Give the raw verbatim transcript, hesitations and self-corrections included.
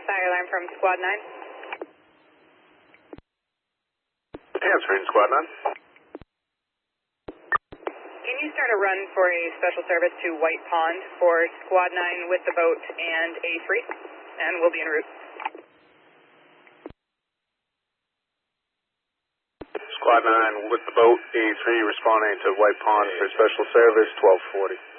Fire alarm from Squad nine. Answering Squad nine. Can you start a run for a special service to White Pond for Squad nine with the boat and A three? And we'll be en route. Squad nine with the boat, A three responding to White Pond for special service, twelve forty.